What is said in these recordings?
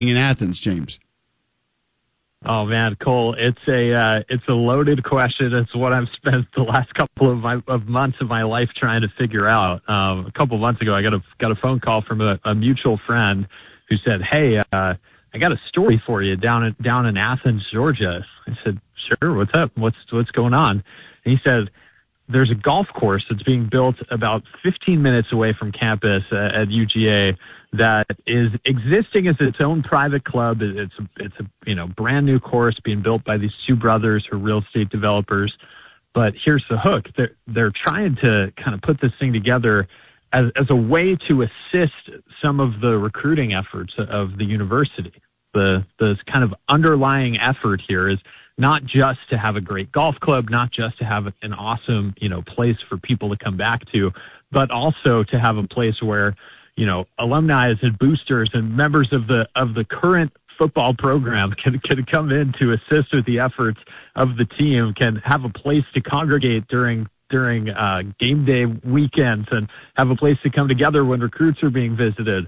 in Athens, James? Oh man, Cole, it's a loaded question. It's what I've spent the last couple of months of my life trying to figure out. A couple of months ago, I got a phone call from a mutual friend who said, "Hey, I got a story for you down in Athens, Georgia." I said, "Sure, what's up? What's going on?" And he said, "There's a golf course that's being built about 15 minutes away from campus at UGA that is existing as its own private club. It's a brand new course being built by these two brothers who are real estate developers. But here's the hook: they're trying to kind of put this thing together as a way to assist some of the recruiting efforts of the university. The kind of underlying effort here is not just to have a great golf club, not just to have an awesome, place for people to come back to, but also to have a place where, alumni and boosters and members of the current football program can come in to assist with the efforts of the team, can have a place to congregate during game day weekends and have a place to come together when recruits are being visited.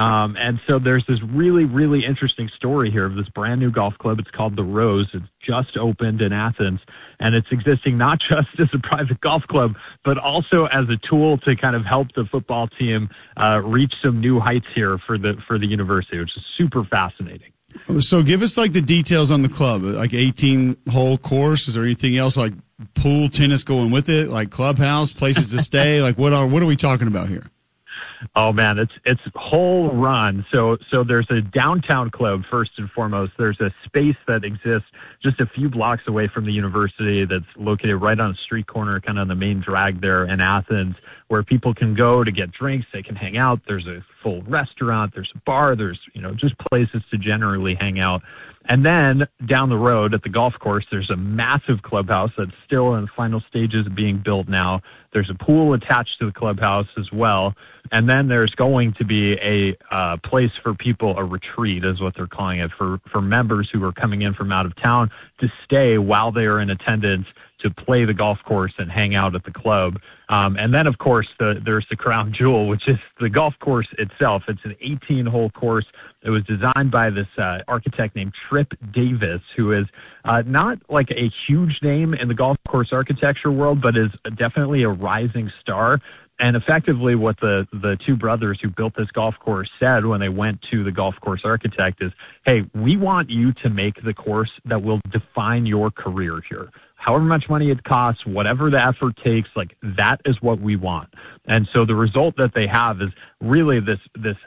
And so there's this really, really interesting story here of this brand new golf club. It's called The Rose. It's just opened in Athens, and it's existing not just as a private golf club, but also as a tool to kind of help the football team reach some new heights here for the university, which is super fascinating. So give us like the details on the club, like 18-hole course. Is there anything else like pool, tennis going with it, like clubhouse, places to stay? Like what are we talking about here? Oh man, it's whole run. So there's a downtown club first and foremost. There's a space that exists just a few blocks away from the university that's located right on a street corner, kind of on the main drag there in Athens, where people can go to get drinks. They can hang out. There's a full restaurant. There's a bar. There's just places to generally hang out. And then down the road at the golf course, there's a massive clubhouse that's still in the final stages of being built now. There's a pool attached to the clubhouse as well. And then there's going to be a place for people, a retreat is what they're calling it, for members who are coming in from out of town to stay while they are in attendance to play the golf course and hang out at the club. And then, of course, there's the crown jewel, which is the golf course itself. It's an 18-hole course. It was designed by this architect named Tripp Davis, who is not like a huge name in the golf course architecture world, but is definitely a rising star. And effectively what the two brothers who built this golf course said when they went to the golf course architect is, hey, we want you to make the course that will define your career here. However much money it costs, whatever the effort takes, like that is what we want. And so the result that they have is really this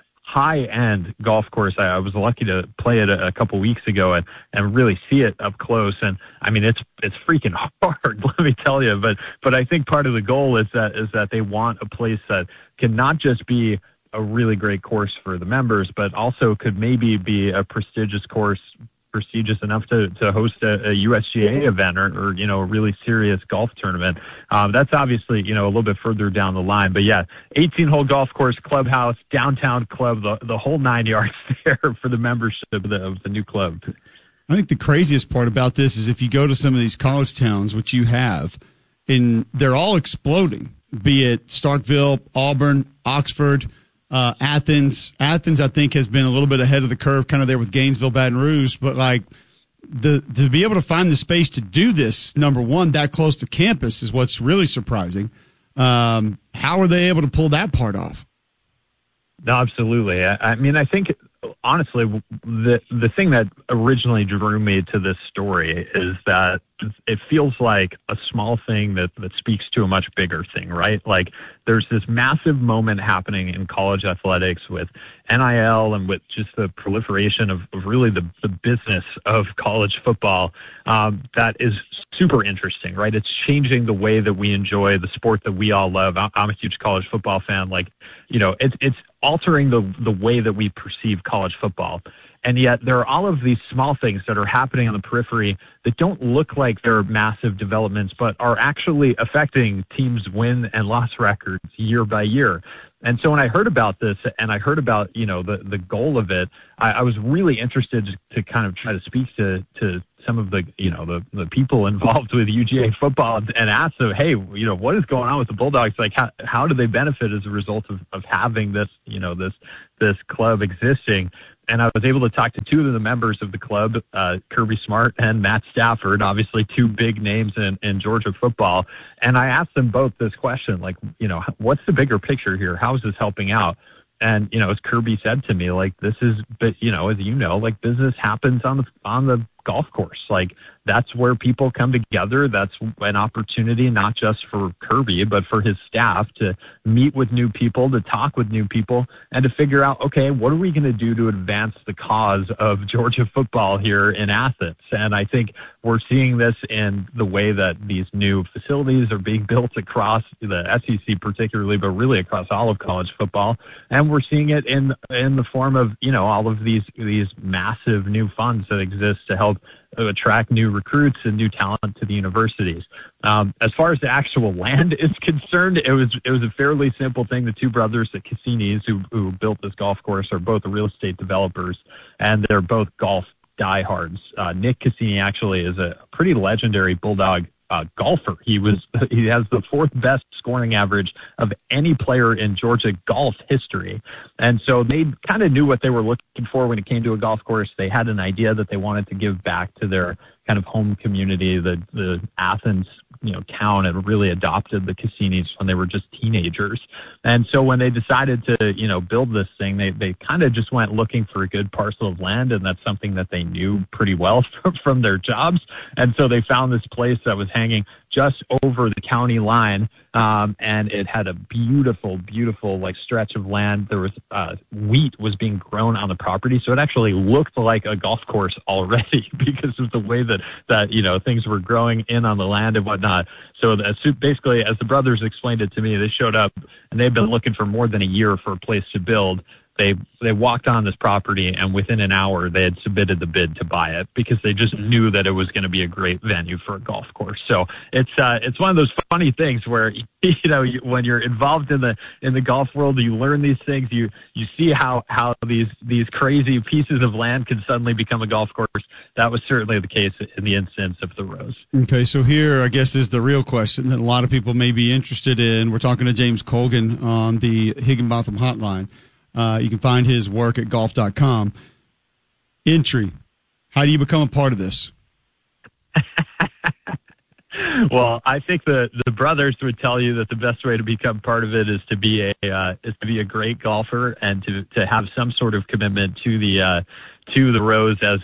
high-end golf course. I was lucky to play it a couple weeks ago and really see it up close. And I mean, it's freaking hard, let me tell you. But I think part of the goal is that they want a place that can not just be a really great course for the members, but also could maybe be a prestigious course, prestigious enough to host a USGA event or a really serious golf tournament. That's obviously, a little bit further down the line. But yeah, 18-hole golf course, clubhouse, downtown club, the whole 9 yards there for the membership of the new club. I think the craziest part about this is if you go to some of these college towns, which you have, and they're all exploding, be it Starkville, Auburn, Oxford, Athens. Athens, I think, has been a little bit ahead of the curve, kind of there with Gainesville, Baton Rouge. But like to be able to find the space to do this, number one, that close to campus is what's really surprising. How are they able to pull that part off? No, absolutely. I mean, I think honestly, the thing that originally drew me to this story is that it feels like a small thing that speaks to a much bigger thing, right? Like there's this massive moment happening in college athletics with NIL and with just the proliferation of really the business of college football that is super interesting, right? It's changing the way that we enjoy the sport that we all love. I'm a huge college football fan. Like, it's altering the way that we perceive college football. And yet there are all of these small things that are happening on the periphery that don't look like they're massive developments, but are actually affecting teams' win and loss records year by year. And so when I heard about this and I heard about, the goal of it, I was really interested to kind of try to speak to some of the people involved with UGA football and ask them, hey, what is going on with the Bulldogs? Like, how do they benefit as a result of having this, this club existing? And I was able to talk to two of the members of the club, Kirby Smart and Matt Stafford, obviously two big names in Georgia football. And I asked them both this question, like, what's the bigger picture here? How is this helping out? And, as Kirby said to me, like, this is, as like business happens on the golf course. Like, that's where people come together. That's an opportunity, not just for Kirby, but for his staff to meet with new people, to talk with new people, and to figure out, okay, what are we going to do to advance the cause of Georgia football here in Athens? And I think we're seeing this in the way that these new facilities are being built across the SEC particularly, but really across all of college football. And we're seeing it in the form of, all of these massive new funds that exist to help attract new recruits and new talent to the universities. As far as the actual land is concerned, it was a fairly simple thing. The two brothers, the Cassinis, who built this golf course, are both real estate developers, and they're both golf diehards. Nick Cassini actually is a pretty legendary Bulldog golfer. He has the fourth best scoring average of any player in Georgia golf history. And so they kind of knew what they were looking for when it came to a golf course. They had an idea that they wanted to give back to their kind of home community. The Athens town had really adopted the Cassinis when they were just teenagers. And so when they decided to, build this thing, they kind of just went looking for a good parcel of land, and that's something that they knew pretty well from their jobs. And so they found this place that was hanging just over the county line, and it had a beautiful, beautiful like stretch of land. There was wheat was being grown on the property, so it actually looked like a golf course already because of the way that things were growing in on the land and whatnot. So basically, as the brothers explained it to me, they showed up and they've been looking for more than a year for a place to build. They walked on this property, and within an hour they had submitted the bid to buy it because they just knew that it was going to be a great venue for a golf course. So it's one of those funny things where when you're involved in the golf world, you learn these things. You see how these crazy pieces of land can suddenly become a golf course. That was certainly the case in the instance of the Rose. Okay, so here I guess is the real question that a lot of people may be interested in. We're talking to James Colgan on the Higginbotham Hotline. You can find his work at golf.com. Entry. How do you become a part of this? Well, I think the brothers would tell you that the best way to become part of it is to be a great golfer and to have some sort of commitment to the Rose as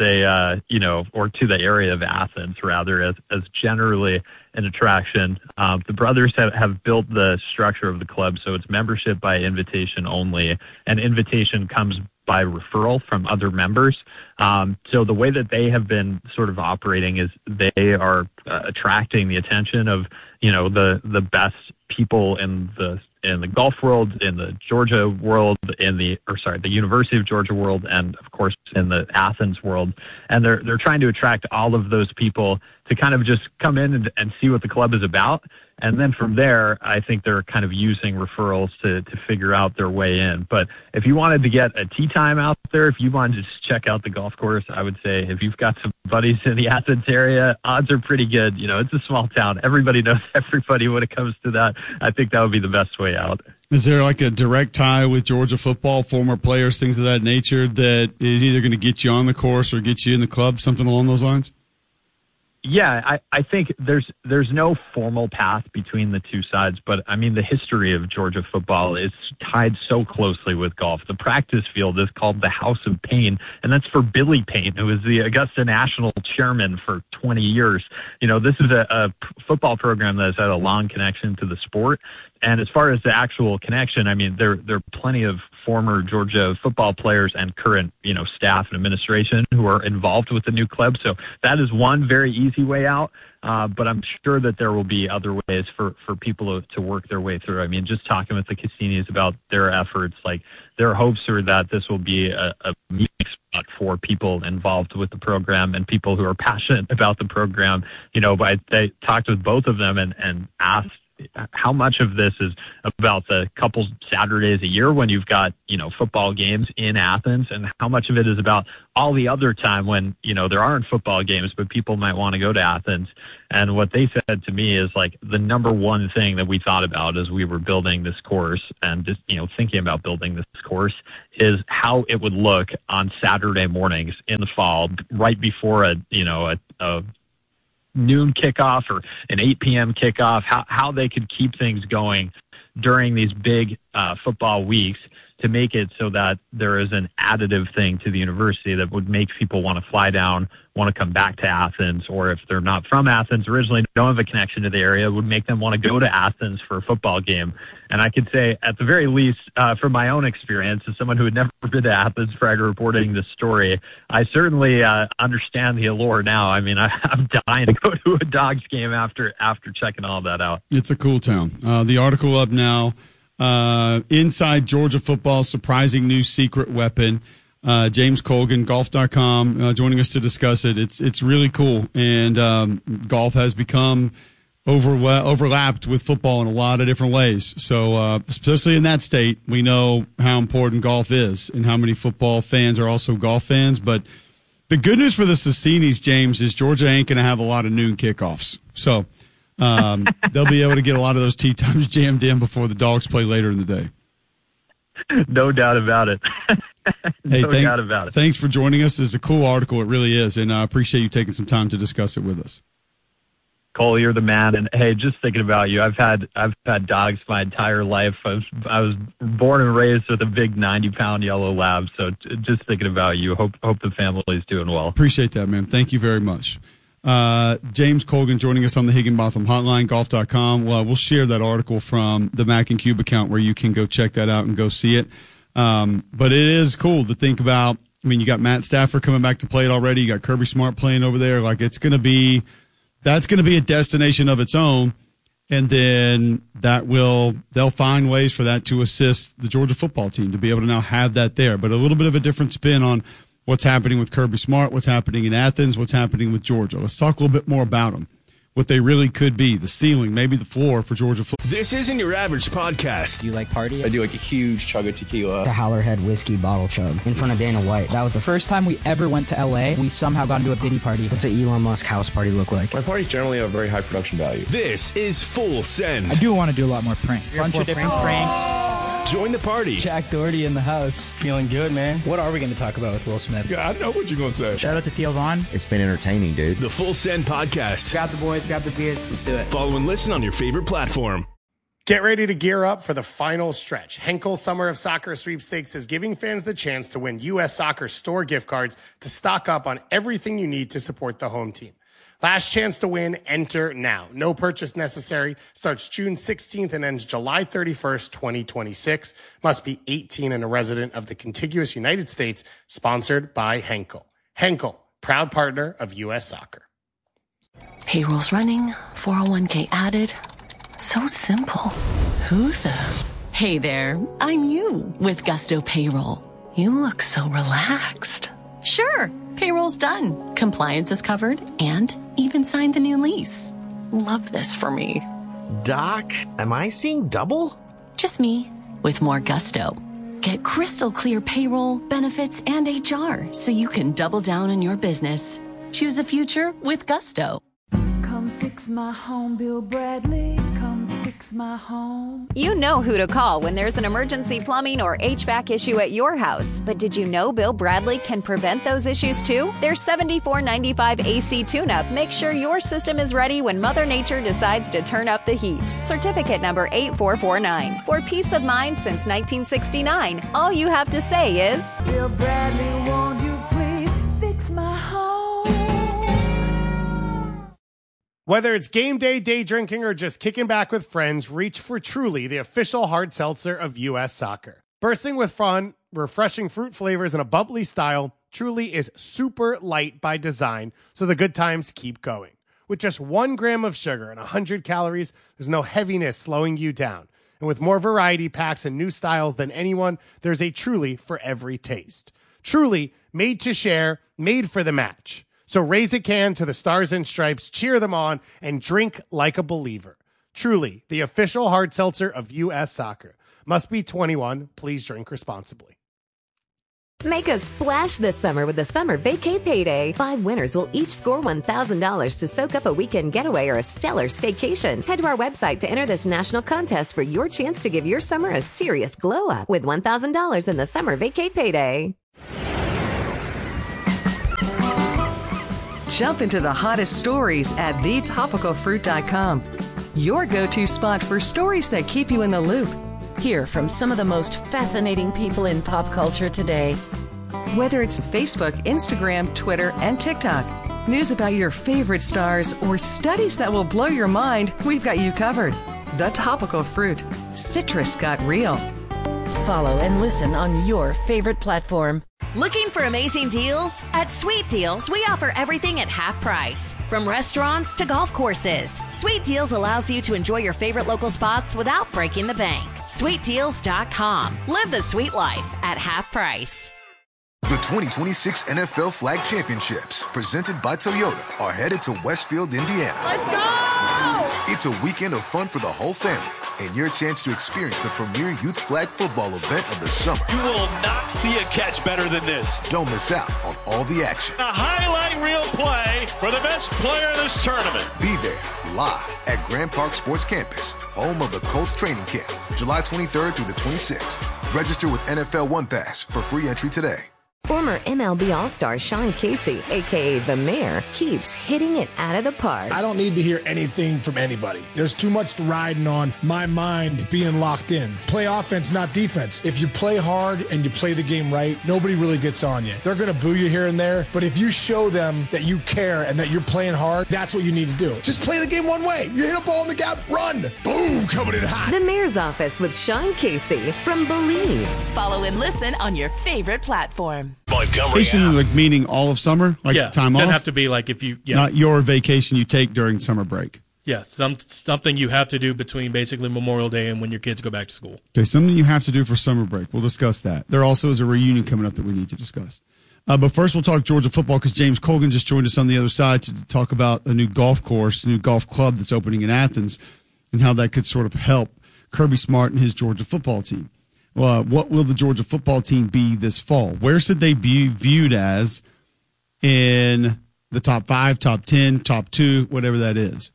or to the area of Athens rather as generally an attraction. The brothers have built the structure of the club, so it's membership by invitation only, and invitation comes by referral from other members. So the way that they have been sort of operating is they are attracting the attention of the best people in the golf world, in the Georgia world, the University of Georgia world, and of course in the Athens world. And they're trying to attract all of those people to kind of just come in and see what the club is about. And then from there, I think they're kind of using referrals to figure out their way in. But if you wanted to get a tee time out there, if you wanted to just check out the golf course, I would say if you've got some buddies in the Athens area, odds are pretty good. It's a small town. Everybody knows everybody when it comes to that. I think that would be the best way out. Is there like a direct tie with Georgia football, former players, things of that nature that is either going to get you on the course or get you in the club, something along those lines? Yeah, I think there's no formal path between the two sides, but I mean the history of Georgia football is tied so closely with golf. The practice field is called the House of Payne, and that's for Billy Payne, who was the Augusta National chairman for 20 years. This is a football program that has had a long connection to the sport. And as far as the actual connection, I mean, there are plenty of former Georgia football players and current, staff and administration who are involved with the new club. So that is one very easy way out. But I'm sure that there will be other ways for people to work their way through. I mean, just talking with the Cassinis about their efforts, like their hopes are that this will be a meeting spot for people involved with the program and people who are passionate about the program. But I talked with both of them and asked how much of this is about the couple Saturdays a year when you've got, football games in Athens, and how much of it is about all the other time when, there aren't football games, but people might want to go to Athens. And what they said to me is like the number one thing that we thought about as we were building this course and just, thinking about building this course is how it would look on Saturday mornings in the fall, right before a noon kickoff or an 8 p.m. kickoff, how they could keep things going during these big football weeks to make it so that there is an additive thing to the university that would make people want to fly down, want to come back to Athens, or if they're not from Athens originally, don't have a connection to the area, would make them want to go to Athens for a football game. And I could say, at the very least, from my own experience, as someone who had never been to Athens prior to reporting this story, I certainly understand the allure now. I mean, I'm dying to go to a Dogs game after checking all that out. It's a cool town. The article up now, Inside Georgia Football, Surprising New Secret Weapon. James Colgan, golf.com, joining us to discuss it. It's really cool. And golf has become overlapped with football in a lot of different ways. So especially in that state, we know how important golf is and how many football fans are also golf fans. But the good news for the Cicinis, James, is Georgia ain't going to have a lot of noon kickoffs. So they'll be able to get a lot of those tee times jammed in before the Dogs play later in the day. No doubt about it. Doubt about it. Thanks for joining us. It's a cool article. It really is. And I appreciate you taking some time to discuss it with us. Cole, you're the man. And hey, just thinking about you, I've had dogs my entire life. I was born and raised with a big 90-pound yellow lab. So just thinking about you. Hope the family's doing well. Appreciate that, man. Thank you very much. James Colgan joining us on the Higginbotham Hotline, golf.com. Well, we'll share that article from the Mac and Cube account where you can go check that out and go see it. But it is cool to think about. I mean, you got Matt Stafford coming back to play it already. You got Kirby Smart playing over there. Like, that's going to be a destination of its own. And then they'll find ways for that to assist the Georgia football team to be able to now have that there. But a little bit of a different spin on what's happening with Kirby Smart, what's happening in Athens, what's happening with Georgia. Let's talk a little bit more about them, what they really could be, the ceiling, maybe the floor for Georgia football. This isn't your average podcast. Do you like party? I do like a huge chug of tequila. The Hallerhead whiskey bottle chug in front of Dana White. That was the first time we ever went to LA. We somehow got into a Diddy party. What's an Elon Musk house party look like? My parties generally have very high production value. This is Full Send. I do want to do a lot more pranks. Bunch of different pranks. Join the party. Jack Doherty in the house. Feeling good, man. What are we going to talk about with Will Smith? Yeah, I know what you're going to say. Shout out to Theo Vaughn. It's been entertaining, dude. The Full Send podcast. Grab the boys, grab the beers, let's do it. Follow and listen on your favorite platform. Get ready to gear up for the final stretch. Henkel Summer of Soccer Sweepstakes is giving fans the chance to win U.S. Soccer store gift cards to stock up on everything you need to support the home team. Last chance to win, enter now. No purchase necessary. Starts June 16th and ends July 31st, 2026. Must be 18 and a resident of the contiguous United States. Sponsored by Henkel. Henkel, proud partner of U.S. Soccer. Payroll's running, 401k added. So simple. Who the? Hey there, I'm you with Gusto Payroll. You look so relaxed. Sure, payroll's done. Compliance is covered and even signed the new lease. Love this for me. Doc, am I seeing double? Just me with more gusto. Get crystal clear payroll, benefits, and HR so you can double down on your business. Choose a future with Gusto. Come fix my home, Bill Bradley. Come fix my home. You know who to call when there's an emergency plumbing or HVAC issue at your house. But did you know Bill Bradley can prevent those issues too? Their $74.95 AC tune-up makes sure your system is ready when Mother Nature decides to turn up the heat. Certificate number 8449. For peace of mind since 1969, all you have to say is, Bill Bradley, won't you please fix my home? Whether it's game day, day drinking, or just kicking back with friends, reach for Truly, the official hard seltzer of U.S. Soccer. Bursting with fun, refreshing fruit flavors, and a bubbly style, Truly is super light by design, so the good times keep going. With just 1 gram of sugar and 100 calories, there's no heaviness slowing you down. And with more variety packs and new styles than anyone, there's a Truly for every taste. Truly, made to share, made for the match. So raise a can to the Stars and Stripes, cheer them on, and drink like a believer. Truly, the official hard seltzer of U.S. Soccer. Must be 21. Please drink responsibly. Make a splash this summer with the Summer Vacay Payday. 5 winners will each score $1,000 to soak up a weekend getaway or a stellar staycation. Head to our website to enter this national contest for your chance to give your summer a serious glow up with $1,000 in the Summer Vacay Payday. Jump into the hottest stories at thetopicalfruit.com. Your go-to spot for stories that keep you in the loop. Hear from some of the most fascinating people in pop culture today. Whether it's Facebook, Instagram, Twitter, and TikTok, news about your favorite stars, or studies that will blow your mind, we've got you covered. The Topical Fruit. Citrus got real. Follow and listen on your favorite platform. Looking for amazing deals? At Sweet Deals, we offer everything at half price. From restaurants to golf courses, Sweet Deals allows you to enjoy your favorite local spots without breaking the bank. SweetDeals.com. Live the sweet life at half price. The 2026 NFL Flag Championships, presented by Toyota, are headed to Westfield, Indiana. Let's go! It's a weekend of fun for the whole family and your chance to experience the premier youth flag football event of the summer. You will not see a catch better than this. Don't miss out on all the action. A highlight reel play for the best player in this tournament. Be there live at Grand Park Sports Campus, home of the Colts training camp, July 23rd through the 26th. Register with NFL One Pass for free entry today. Former MLB All-Star Sean Casey, a.k.a. The Mayor, keeps hitting it out of the park. I don't need to hear anything from anybody. There's too much riding on my mind being locked in. Play offense, not defense. If you play hard and you play the game right, nobody really gets on you. They're going to boo you here and there, but if you show them that you care and that you're playing hard, that's what you need to do. Just play the game one way. You hit a ball in the gap, run. Boom, coming in hot. The Mayor's Office with Sean Casey from Believe. Follow and listen on your favorite platform. Vacation, like meaning all of summer, like time off. Doesn't have to be like if you not your vacation you take during summer break. Yeah, something you have to do between basically Memorial Day and when your kids go back to school. Okay, something you have to do for summer break. We'll discuss that. There also is a reunion coming up that we need to discuss. But first, we'll talk Georgia football because James Colgan just joined us on the other side to talk about a new golf course, a new golf club that's opening in Athens, and how that could sort of help Kirby Smart and his Georgia football team. What will the Georgia football team be this fall? Where should they be viewed as in the top 5, top 10, top 2, whatever that is?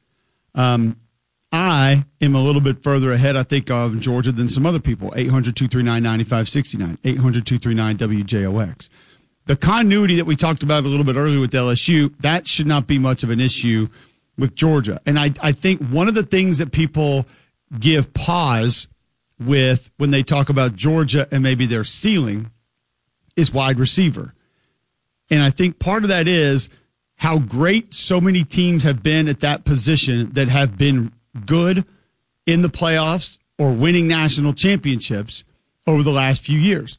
I am a little bit further ahead, I think, of Georgia than some other people. 800-239-9569, 800-239-WJOX. The continuity that we talked about a little bit earlier with LSU, that should not be much of an issue with Georgia. And I think one of the things that people give pause with when they talk about Georgia and maybe their ceiling is wide receiver. And I think part of that is how great so many teams have been at that position that have been good in the playoffs or winning national championships over the last few years.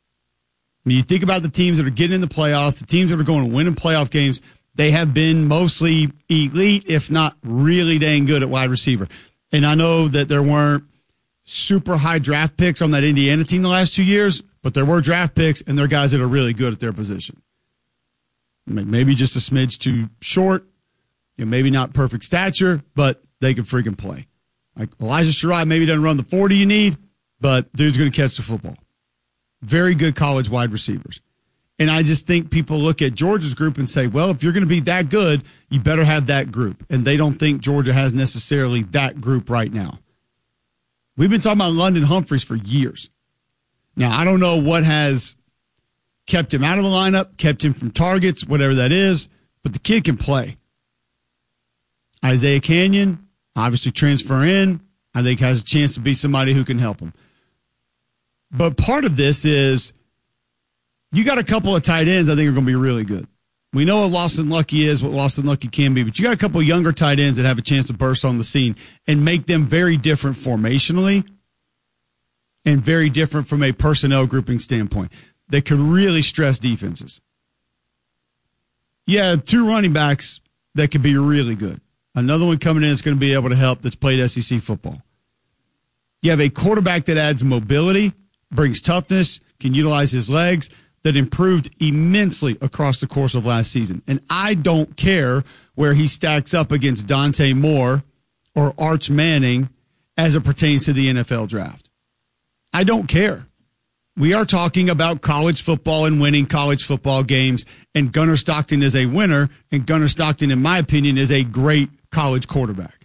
I mean, you think about the teams that are getting in the playoffs, the teams that are going to win in playoff games, they have been mostly elite, if not really dang good at wide receiver. And I know that there weren't super high draft picks on that Indiana team the last 2 years, but there were draft picks, and they're guys that are really good at their position. Maybe just a smidge too short, maybe not perfect stature, but they can freaking play. Like Elijah Sherrod maybe doesn't run the 40 you need, but dude's going to catch the football. Very good college wide receivers. And I just think people look at Georgia's group and say, well, if you're going to be that good, you better have that group. And they don't think Georgia has necessarily that group right now. We've been talking about London Humphreys for years. Now, I don't know what has kept him out of the lineup, kept him from targets, whatever that is, but the kid can play. Isaiah Canyon, obviously transfer in, I think has a chance to be somebody who can help him. But part of this is you got a couple of tight ends I think are going to be really good. We know what Lawson Lucky is, what Lawson Lucky can be, but you got a couple of younger tight ends that have a chance to burst on the scene and make them very different formationally and very different from a personnel grouping standpoint. They could really stress defenses. You have 2 running backs that could be really good. Another one coming in is going to be able to help that's played SEC football. You have a quarterback that adds mobility, brings toughness, can utilize his legs, that improved immensely across the course of last season. And I don't care where he stacks up against Dante Moore or Arch Manning as it pertains to the NFL draft. I don't care. We are talking about college football and winning college football games, and Gunnar Stockton is a winner, and Gunnar Stockton, in my opinion, is a great college quarterback.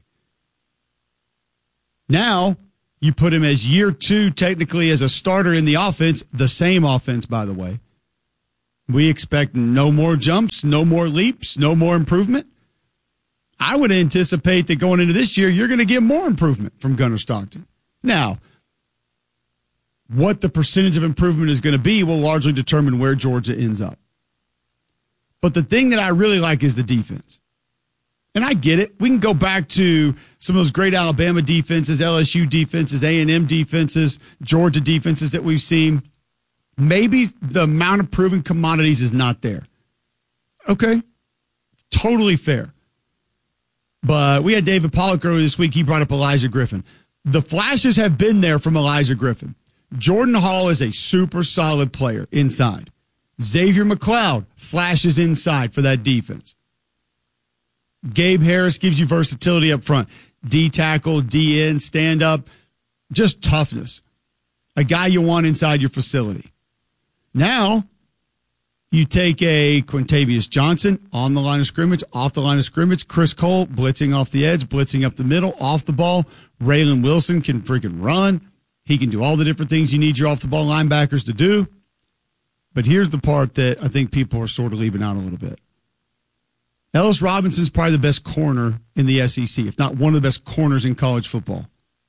Now, you put him as year 2, technically, as a starter in the offense, the same offense, by the way. We expect no more jumps, no more leaps, no more improvement. I would anticipate that going into this year, you're going to get more improvement from Gunnar Stockton. Now, what the percentage of improvement is going to be will largely determine where Georgia ends up. But the thing that I really like is the defense. And I get it. We can go back to some of those great Alabama defenses, LSU defenses, A&M defenses, Georgia defenses that we've seen. Maybe the amount of proven commodities is not there. Okay. Totally fair. But we had David Pollack earlier this week. He brought up Elijah Griffin. The flashes have been there from Elijah Griffin. Jordan Hall is a super solid player inside. Xavier McLeod flashes inside for that defense. Gabe Harris gives you versatility up front. D tackle, D end, stand up, just toughness. A guy you want inside your facility. Now, you take a Quintavious Johnson on the line of scrimmage, off the line of scrimmage. Chris Cole blitzing off the edge, blitzing up the middle, off the ball. Raylan Wilson can freaking run. He can do all the different things you need your off-the-ball linebackers to do. But here's the part that I think people are sort of leaving out a little bit. Ellis Robinson's probably the best corner in the SEC, if not one of the best corners in college football.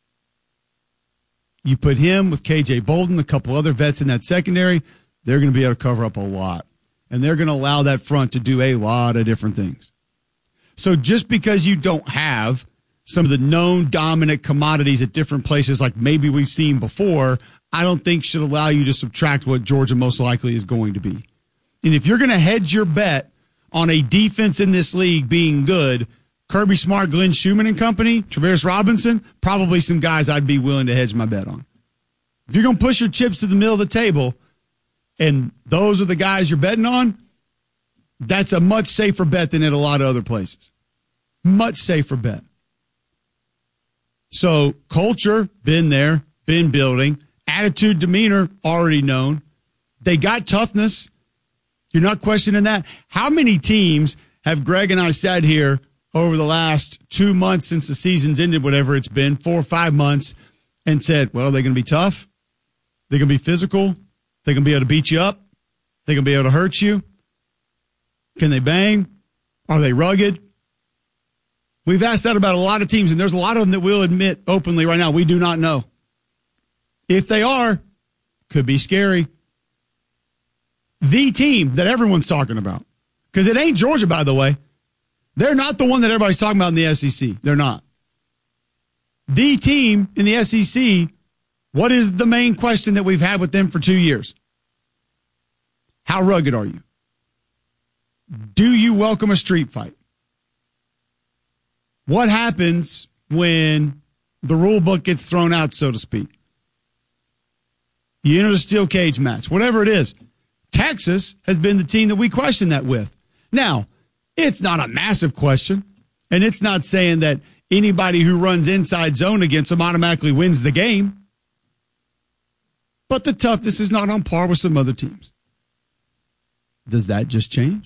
You put him with K.J. Bolden, a couple other vets in that secondary, they're going to be able to cover up a lot. And they're going to allow that front to do a lot of different things. So just because you don't have some of the known dominant commodities at different places like maybe we've seen before, I don't think should allow you to subtract what Georgia most likely is going to be. And if you're going to hedge your bet on a defense in this league being good, Kirby Smart, Glenn Schumann and company, Travaris Robinson, probably some guys I'd be willing to hedge my bet on. If you're going to push your chips to the middle of the table and those are the guys you're betting on, that's a much safer bet than at a lot of other places. Much safer bet. So culture, been there, been building. Attitude, demeanor, already known. They got toughness. You're not questioning that. How many teams have Greg and I sat here over the last 2 months since the season's ended, whatever it's been, 4 or 5 months, and said, well, they're going to be tough. They're going to be physical. They're going to be able to beat you up. They're going to be able to hurt you. Can they bang? Are they rugged? We've asked that about a lot of teams, and there's a lot of them that will admit openly right now, we do not know. If they are, could be scary. The team that everyone's talking about, because it ain't Georgia, by the way. They're not the one that everybody's talking about in the SEC. They're not. The team in the SEC, what is the main question that we've had with them for 2 years? How rugged are you? Do you welcome a street fight? What happens when the rule book gets thrown out, so to speak? You enter the steel cage match, whatever it is. Texas has been the team that we question that with. Now, it's not a massive question, and it's not saying that anybody who runs inside zone against them automatically wins the game. But the toughness is not on par with some other teams. Does that just change?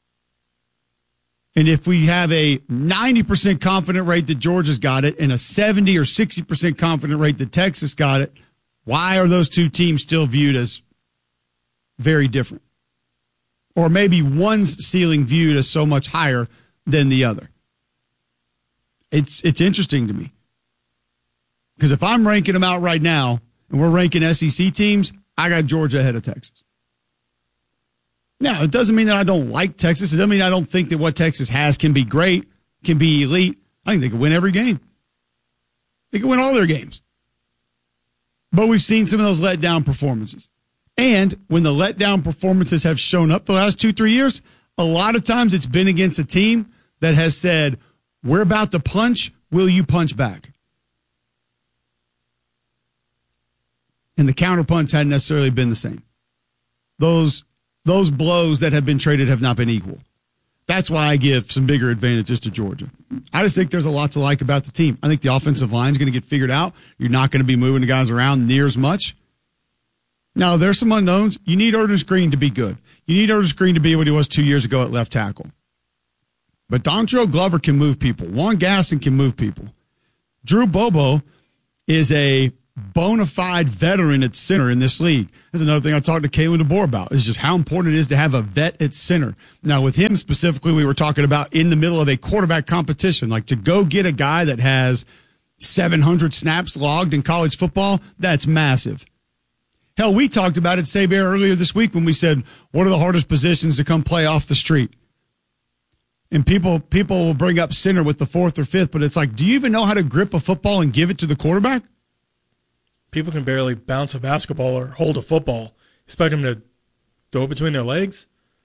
And if we have a 90% confident rate that Georgia's got it and a 70 or 60% confident rate that Texas got it, why are those two teams still viewed as very different? Or maybe one's ceiling viewed as so much higher than the other. It's interesting to me. Because if I'm ranking them out right now, and we're ranking SEC teams, I got Georgia ahead of Texas. Now, it doesn't mean that I don't like Texas. It doesn't mean I don't think that what Texas has can be great, can be elite. I think they can win every game. They can win all their games. But we've seen some of those letdown performances. And when the letdown performances have shown up the last 2-3 years, a lot of times it's been against a team that has said, we're about to punch, will you punch back? And the counterpunch hadn't necessarily been the same. Those blows that have been traded have not been equal. That's why I give some bigger advantages to Georgia. I just think there's a lot to like about the team. I think the offensive line is going to get figured out. You're not going to be moving the guys around near as much. Now, there's some unknowns. You need Ernest Green to be good. You need Ernest Green to be what he was 2 years ago at left tackle. But Dontrell Glover can move people. Juan Gasson can move people. Drew Bobo is a bona fide veteran at center in this league. That's another thing I talked to Kalen DeBoer about, is just how important it is to have a vet at center. Now, with him specifically, we were talking about in the middle of a quarterback competition, like to go get a guy that has 700 snaps logged in college football, that's massive. Hell, we talked about it, Saber, earlier this week when we said, what are the hardest positions to come play off the street? And people will bring up center with the fourth or fifth, but it's like, do you even know how to grip a football and give it to the quarterback? People can barely bounce a basketball or hold a football. Expect them to throw it between their legs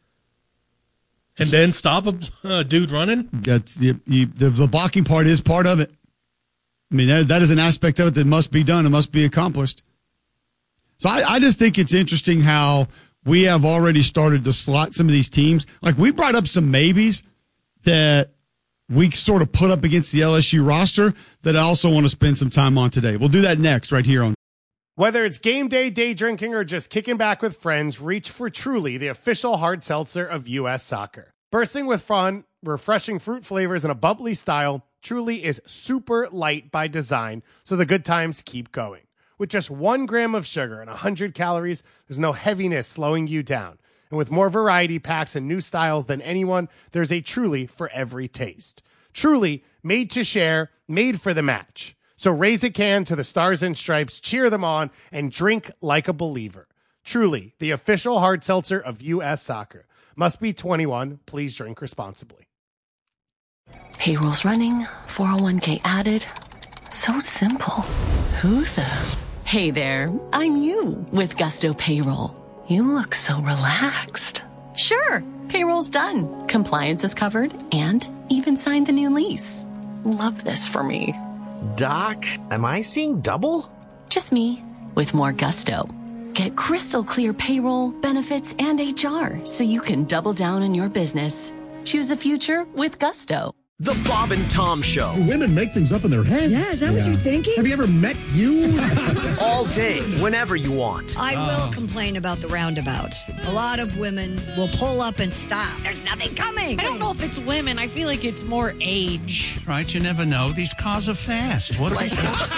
and then stop a dude running? That's the blocking part is part of it. I mean, that is an aspect of it that must be done. It must be accomplished. So I just think it's interesting how we have already started to slot some of these teams. Like, we brought up some maybes that we sort of put up against the LSU roster that I also want to spend some time on today. We'll do that next right here on. Whether it's game day, day drinking, or just kicking back with friends, reach for Truly, the official hard seltzer of U.S. Soccer. Bursting with fun, refreshing fruit flavors, and a bubbly style, Truly is super light by design, so the good times keep going. With just 1 gram of sugar and 100 calories, there's no heaviness slowing you down. And with more variety packs and new styles than anyone, there's a Truly for every taste. Truly, made to share, made for the match. So raise a can to the Stars and Stripes, cheer them on, and drink like a believer. Truly, the official hard seltzer of U.S. Soccer. Must be 21. Please drink responsibly. Payroll's running, 401k added. So simple. Who the? Hey there, I'm you with Gusto Payroll. You look so relaxed. Sure, payroll's done. Compliance is covered and even signed the new lease. Love this for me. Doc, am I seeing double? Just me with more gusto. Get crystal clear payroll, benefits, and HR so you can double down on your business. Choose a future with Gusto. The Bob and Tom Show. Women make things up in their head. Yeah, is that what you're thinking? Have you ever met you? All day, whenever you want. I will complain about the roundabouts. A lot of women will pull up and stop. There's nothing coming. I don't know if it's women. I feel like it's more age. Right, you never know. These cars are fast. What They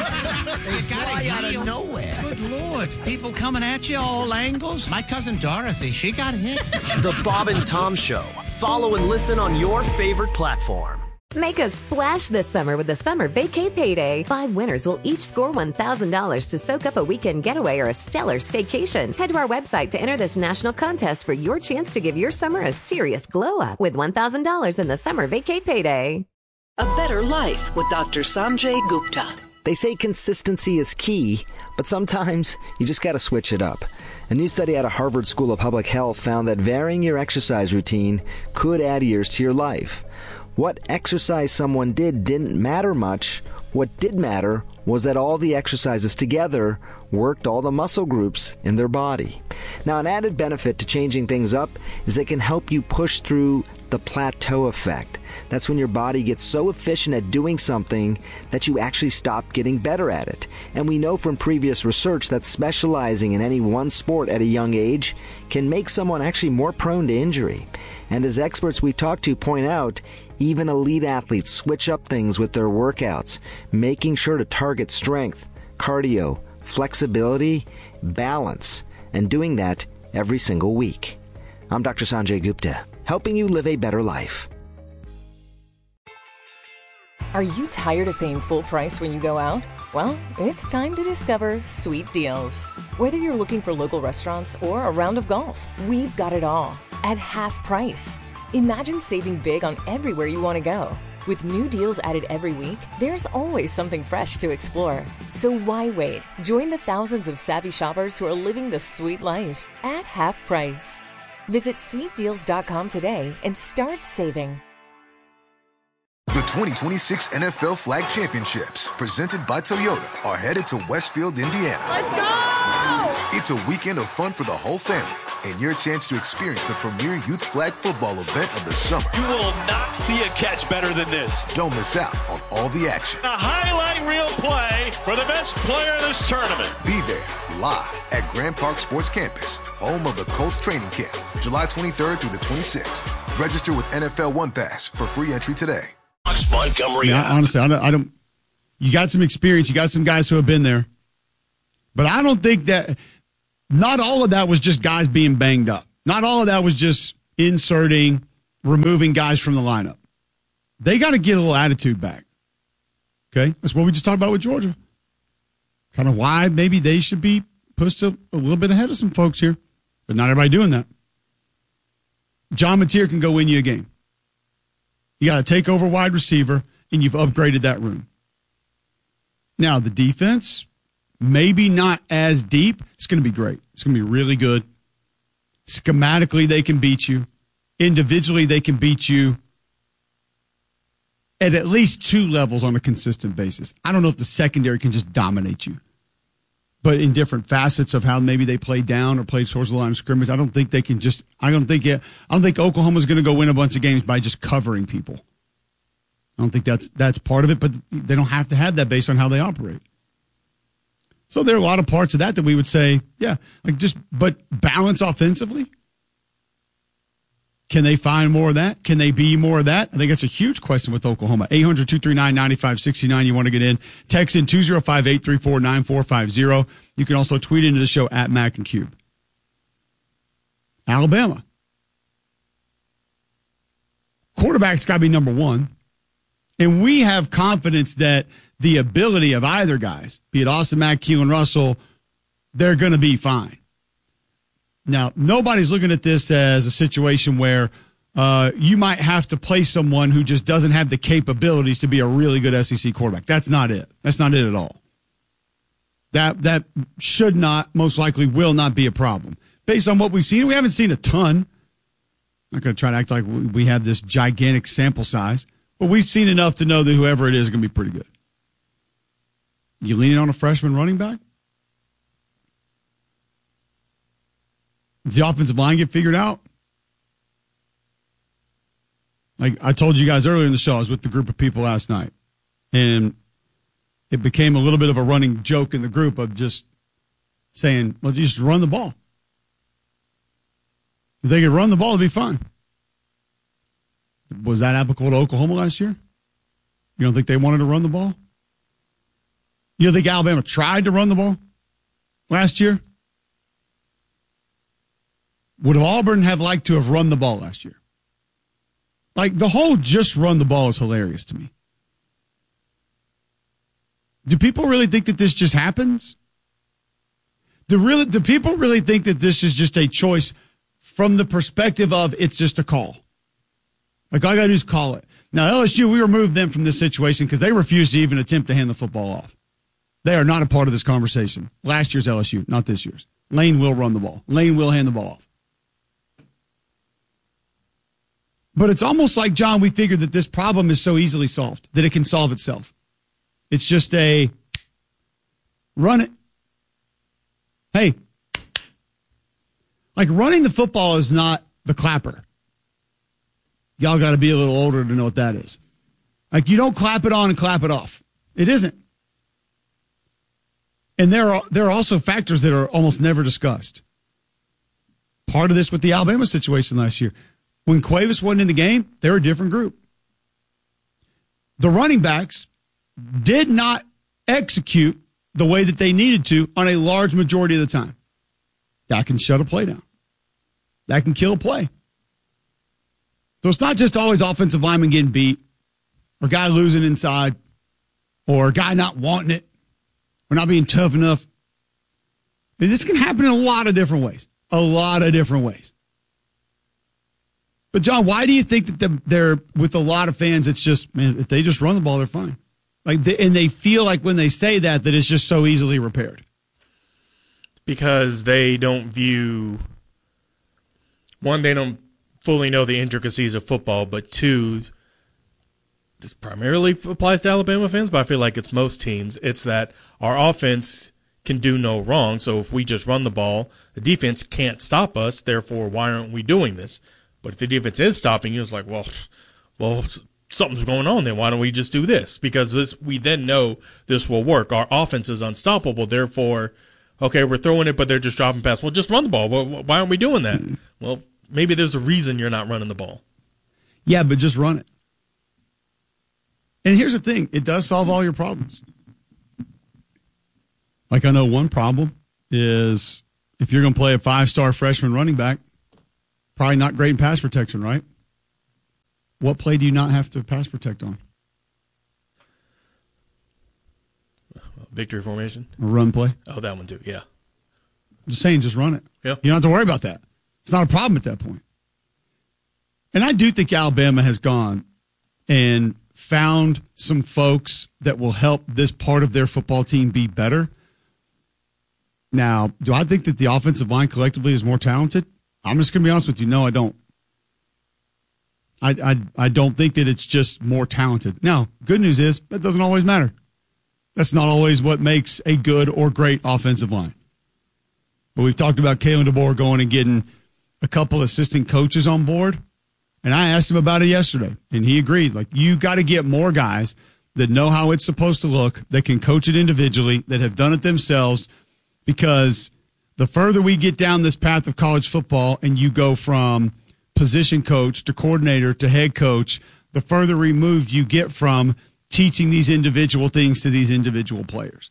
fly out of nowhere. Good Lord. People coming at you all angles. My cousin Dorothy, she got hit. The Bob and Tom Show. Follow and listen on your favorite platform. Make a splash this summer with the Summer Vacay Payday. 5 winners will each score $1,000 to soak up a weekend getaway or a stellar staycation. Head to our website to enter this national contest for your chance to give your summer a serious glow up with $1,000 in the Summer Vacay Payday. A better life with Dr. Sanjay Gupta. They say consistency is key, but sometimes you just got to switch it up. A new study out of Harvard School of Public Health found that varying your exercise routine could add years to your life. What exercise someone did didn't matter much. What did matter was that all the exercises together worked all the muscle groups in their body. Now, an added benefit to changing things up is they can help you push through the plateau effect. That's when your body gets so efficient at doing something that you actually stop getting better at it. And we know from previous research that specializing in any one sport at a young age can make someone actually more prone to injury. And as experts we talk to point out, even elite athletes switch up things with their workouts, making sure to target strength, cardio, flexibility, balance, and doing that every single week. I'm Dr. Sanjay Gupta, helping you live a better life. Are you tired of paying full price when you go out? Well, it's time to discover Sweet Deals. Whether you're looking for local restaurants or a round of golf, we've got it all at half price. Imagine saving big on everywhere you want to go. With new deals added every week, there's always something fresh to explore. So why wait? Join the thousands of savvy shoppers who are living the sweet life at half price. Visit sweetdeals.com today and start saving. The 2026 NFL Flag Championships, presented by Toyota, are headed to Westfield, Indiana. Let's go! It's a weekend of fun for the whole family, and your chance to experience the premier youth flag football event of the summer. You will not see a catch better than this. Don't miss out on all the action. A highlight reel play for the best player in this tournament. Be there live at Grand Park Sports Campus, home of the Colts training camp, July 23rd through the 26th. Register with NFL One Pass for free entry today. Montgomery. Yeah, honestly, I don't. You got some experience. You got some guys who have been there. But I don't think that, not all of that was just guys being banged up. Not all of that was just removing guys from the lineup. They got to get a little attitude back. Okay? That's what we just talked about with Georgia. Kind of why maybe they should be pushed a little bit ahead of some folks here. But not everybody doing that. John Mateer can go win you a game. You got to take over wide receiver, and you've upgraded that room. Now, the defense, maybe not as deep. It's going to be great. It's going to be really good. Schematically, they can beat you. Individually, they can beat you at least two levels on a consistent basis. I don't know if the secondary can just dominate you. But in different facets of how maybe they play down or play towards the line of scrimmage, I don't think they can just – I don't think Oklahoma's going to go win a bunch of games by just covering people. I don't think that's part of it, but they don't have to have that based on how they operate. So there are a lot of parts of that we would say, yeah, but balance offensively. Can they find more of that? Can they be more of that? I think that's a huge question with Oklahoma. 800-239-9569. You want to get in. Text in 205-834-9450. You can also tweet into the show at Mac and Cube. Alabama. Quarterback's got to be number one. And we have confidence that the ability of either guys, be it Austin Mack, Keelan Russell, they're going to be fine. Now, nobody's looking at this as a situation where you might have to play someone who just doesn't have the capabilities to be a really good SEC quarterback. That's not it. That's not it at all. That should not, most likely will not be a problem. Based on what we've seen, we haven't seen a ton. I'm not going to try to act like we have this gigantic sample size, but we've seen enough to know that whoever it is going to be pretty good. You leaning on a freshman running back? Does the offensive line get figured out? Like I told you guys earlier in the show, I was with the group of people last night, and it became a little bit of a running joke in the group of just saying, well, just run the ball. If they could run the ball, it'd be fine. Was that applicable to Oklahoma last year? You don't think they wanted to run the ball? You don't think Alabama tried to run the ball last year? Would Auburn have liked to have run the ball last year? Like, the whole just run the ball is hilarious to me. Do people really think that this just happens? Do people really think that this is just a choice from the perspective of it's just a call? Like, all I got to do is call it. Now, LSU, we removed them from this situation because they refused to even attempt to hand the football off. They are not a part of this conversation. Last year's LSU, not this year's. Lane will run the ball. Lane will hand the ball off. But it's almost like, John, we figured that this problem is so easily solved, that it can solve itself. It's just a run it. Hey, like running the football is not the clapper. Y'all got to be a little older to know what that is. Like, you don't clap it on and clap it off. It isn't. And there are also factors that are almost never discussed. Part of this with the Alabama situation last year. When Cuevas wasn't in the game, they were a different group. The running backs did not execute the way that they needed to on a large majority of the time. That can shut a play down. That can kill a play. So it's not just always offensive linemen getting beat, or a guy losing inside, or a guy not wanting it, or not being tough enough. This can happen in a lot of different ways. A lot of different ways. But, John, why do you think that they're, with a lot of fans, it's just, man, if they just run the ball, they're fine. And they feel like when they say that it's just so easily repaired. Because they don't view, one, they don't fully know the intricacies of football, but two, this primarily applies to Alabama fans, but I feel like it's most teams. It's that our offense can do no wrong. So if we just run the ball, the defense can't stop us. Therefore, why aren't we doing this? But if the defense is stopping you, it's like, well, something's going on then. Why don't we just do this? Because we then know this will work. Our offense is unstoppable. Therefore, okay, we're throwing it, but they're just dropping passes. Well, just run the ball. Well, why aren't we doing that? Well, maybe there's a reason you're not running the ball. Yeah, but just run it. And here's the thing. It does solve all your problems. Like I know one problem is if you're going to play a 5-star freshman running back, probably not great in pass protection, right? What play do you not have to pass protect on? Victory formation? A run play? Oh, that one too, yeah. I'm just saying, just run it. Yeah. You don't have to worry about that. It's not a problem at that point. And I do think Alabama has gone and found some folks that will help this part of their football team be better. Now, do I think that the offensive line collectively is more talented? I'm just going to be honest with you. No, I don't. I don't think that it's just more talented. Now, good news is that doesn't always matter. That's not always what makes a good or great offensive line. But we've talked about Kalen DeBoer going and getting a couple assistant coaches on board. And I asked him about it yesterday, and he agreed. Like, you got to get more guys that know how it's supposed to look, that can coach it individually, that have done it themselves, because the further we get down this path of college football and you go from position coach to coordinator to head coach, the further removed you get from teaching these individual things to these individual players.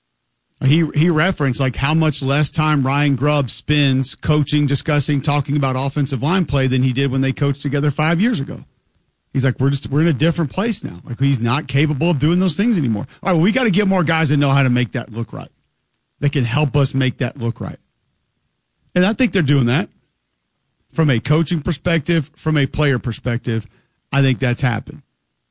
He referenced like how much less time Ryan Grubb spends coaching, discussing, talking about offensive line play than he did when they coached together 5 years ago. He's like, we're in a different place now. Like, he's not capable of doing those things anymore. All right, well, we got to get more guys that know how to make that look right. That can help us make that look right. And I think they're doing that. From a coaching perspective, from a player perspective, I think that's happened.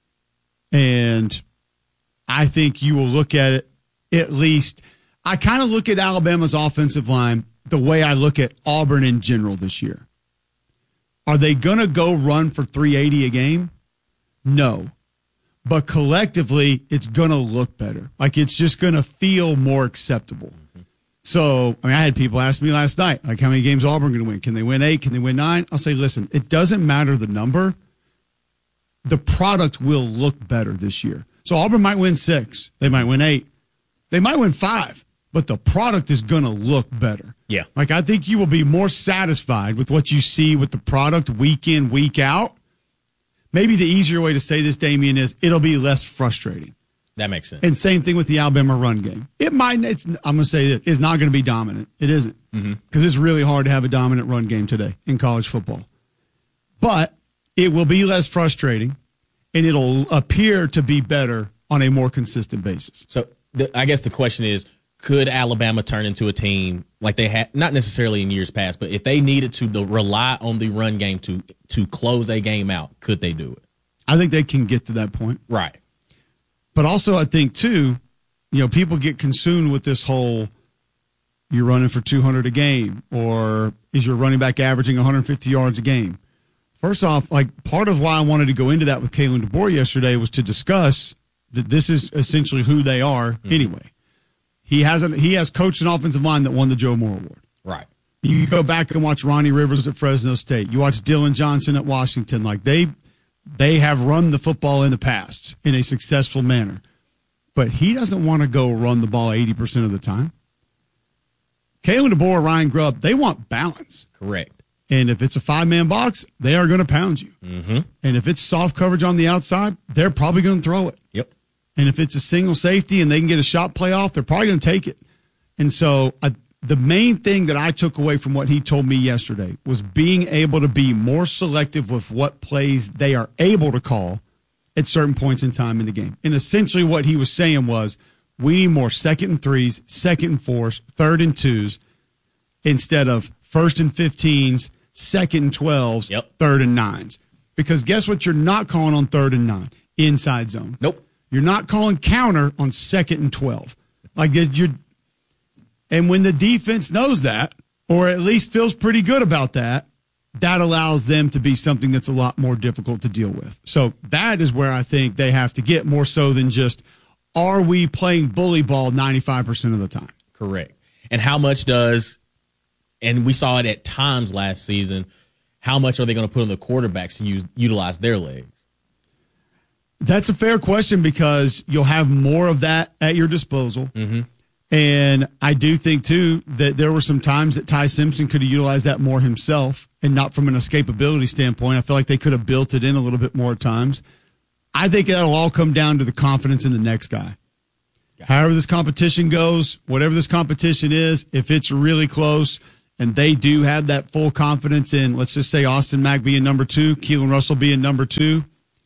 And I think you will look at it, at least, I kind of look at Alabama's offensive line the way I look at Auburn in general this year. Are they going to go run for 380 a game? No. But collectively, it's going to look better. Like, it's just going to feel more acceptable. So, I had people ask me last night, like, how many games Auburn going to win? Can they win 8? Can they win 9? I'll say, listen, it doesn't matter the number. The product will look better this year. So Auburn might win 6. They might win 8. They might win 5. But the product is going to look better. Yeah. Like, I think you will be more satisfied with what you see with the product week in, week out. Maybe the easier way to say this, Damian, is it'll be less frustrating. That makes sense. And same thing with the Alabama run game. I'm going to say that it's not going to be dominant. It isn't. Because it's really hard to have a dominant run game today in college football. But it will be less frustrating, and it'll appear to be better on a more consistent basis. So I guess the question is, could Alabama turn into a team like they had, not necessarily in years past, but if they needed to rely on the run game to close a game out, could they do it? I think they can get to that point. Right. But also, I think, too, people get consumed with this whole you're running for 200 a game, or is your running back averaging 150 yards a game? First off, like, part of why I wanted to go into that with Kalen DeBoer yesterday was to discuss that this is essentially who they are anyway. He has coached an offensive line that won the Joe Moore Award. Right. You go back and watch Ronnie Rivers at Fresno State. You watch Dylan Johnson at Washington. Like, they have run the football in the past in a successful manner. But he doesn't want to go run the ball 80% of the time. Kalen DeBoer, Ryan Grubb, they want balance. Correct. And if it's a 5-man box, they are going to pound you. Mm-hmm. And if it's soft coverage on the outside, they're probably going to throw it. Yep. And if it's a single safety and they can get a shot play off, they're probably going to take it. And so the main thing that I took away from what he told me yesterday was being able to be more selective with what plays they are able to call at certain points in time in the game. And essentially what he was saying was, we need more 2nd and 3s, 2nd and 4s, 3rd and 2s, instead of 1st and 15s, 2nd and 12s, 3rd and 9s. Because guess what you're not calling on 3rd and 9? Inside zone. Nope. You're not calling counter on 2nd and 12. And when the defense knows that, or at least feels pretty good about that, that allows them to be something that's a lot more difficult to deal with. So that is where I think they have to get more so than just, are we playing bully ball 95% of the time? Correct. And how much and we saw it at times last season, how much are they going to put on the quarterbacks to utilize their legs? That's a fair question because you'll have more of that at your disposal. Mm-hmm. And I do think, too, that there were some times that Ty Simpson could have utilized that more himself and not from an escapability standpoint. I feel like they could have built it in a little bit more at times. I think it'll all come down to the confidence in the next guy. However this competition goes, whatever this competition is, if it's really close and they do have that full confidence in, let's just say, Austin Mack being number 2, Keelan Russell being number 2,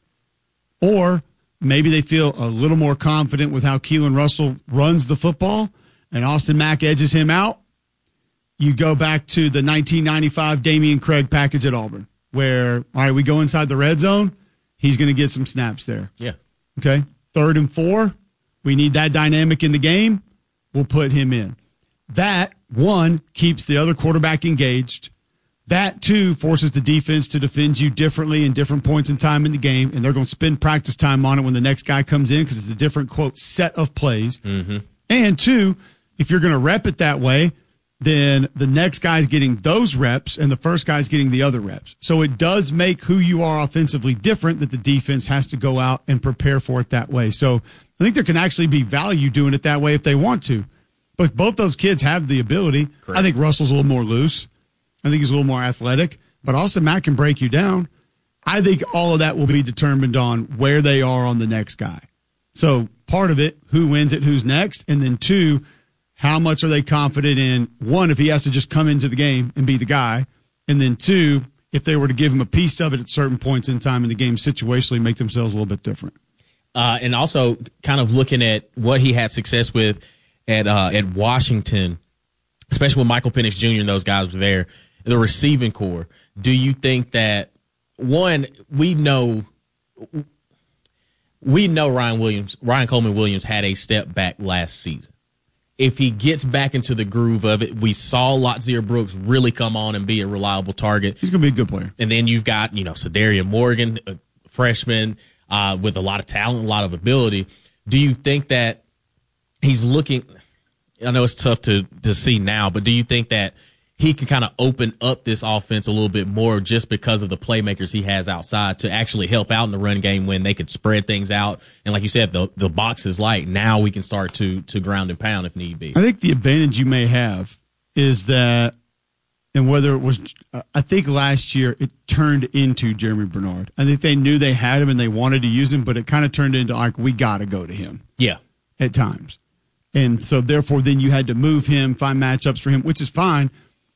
or maybe they feel a little more confident with how Keelan Russell runs the football and Austin Mack edges him out, you go back to the 1995 Damian Craig package at Auburn where, all right, we go inside the red zone, he's going to get some snaps there. Yeah. Okay, 3rd and 4, we need that dynamic in the game, we'll put him in. That, 1, keeps the other quarterback engaged. That, 2, forces the defense to defend you differently in different points in time in the game, and they're going to spend practice time on it when the next guy comes in because it's a different, quote, set of plays. Mm-hmm. And 2, if you're going to rep it that way, then the next guy's getting those reps and the first guy's getting the other reps. So it does make who you are offensively different that the defense has to go out and prepare for it that way. So I think there can actually be value doing it that way if they want to. But both those kids have the ability. Correct. I think Russell's a little more loose. I think he's a little more athletic. But Austin Mack can break you down. I think all of that will be determined on where they are on the next guy. So part of it, who wins it, who's next, and then 2, how much are they confident in, 1, if he has to just come into the game and be the guy, and then 2, if they were to give him a piece of it at certain points in time in the game situationally, make themselves a little bit different. And also kind of looking at what he had success with at Washington, especially when Michael Penix Jr. and those guys were there, the receiving core. Do you think that, 1, we know Ryan Coleman Williams had a step back last season. If he gets back into the groove of it, we saw Latzir Brooks really come on and be a reliable target. He's going to be a good player. And then you've got, Sadarian Morgan, a freshman with a lot of talent, a lot of ability. Do you think that he's looking – I know it's tough to see now, but do you think that he can kind of open up this offense a little bit more just because of the playmakers he has outside to actually help out in the run game when they could spread things out? And like you said, the box is light. Now we can start to ground and pound if need be. I think the advantage you may have is that, and whether it was, I think last year it turned into Jeremy Bernard. I think they knew they had him and they wanted to use him, but it kind of turned into like, we got to go to him. Yeah. At times. And so therefore then you had to move him, find matchups for him, which is fine.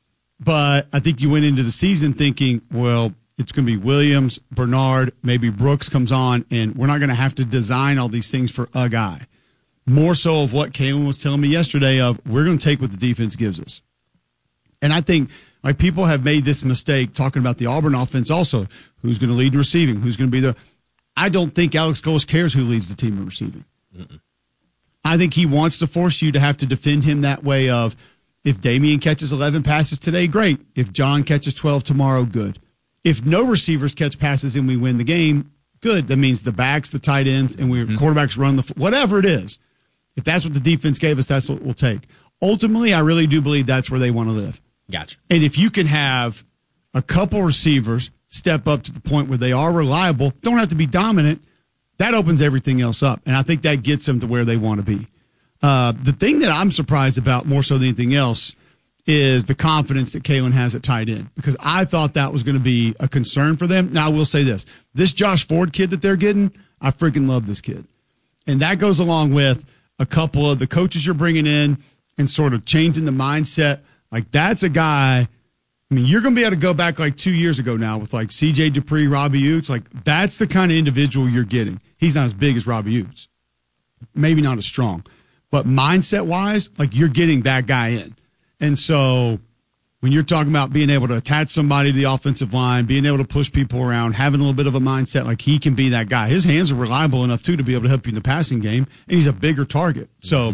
But I think you went into the season thinking, well, it's going to be Williams, Bernard, maybe Brooks comes on, and we're not going to have to design all these things for a guy. More so of what Kalen was telling me yesterday of we're going to take what the defense gives us. And I think like people have made this mistake talking about the Auburn offense also. Who's going to lead in receiving? Who's going to be the – I don't think Alex Goles cares who leads the team in receiving. Mm-mm. I think he wants to force you to have to defend him that way of – if Damian catches 11 passes today, great. If John catches 12 tomorrow, good. If no receivers catch passes and we win the game, good. That means the backs, the tight ends, and quarterbacks run whatever it is. If that's what the defense gave us, that's what we'll take. Ultimately, I really do believe that's where they want to live. Gotcha. And if you can have a couple receivers step up to the point where they are reliable, don't have to be dominant, that opens everything else up. And I think that gets them to where they want to be. The thing that I'm surprised about more so than anything else is the confidence that Kalen has at tight end, because I thought that was going to be a concern for them. Now, I will say this Josh Ford kid that they're getting, I freaking love this kid. And that goes along with a couple of the coaches you're bringing in and sort of changing the mindset. Like, that's a guy, I mean, you're going to be able to go back like 2 years ago now with like C.J. Dupree, Robbie Utes. Like, that's the kind of individual you're getting. He's not as big as Robbie Utes. Maybe not as strong. But mindset-wise, like, you're getting that guy in. And so when you're talking about being able to attach somebody to the offensive line, being able to push people around, having a little bit of a mindset, like, he can be that guy. His hands are reliable enough, too, to be able to help you in the passing game, and he's a bigger target. So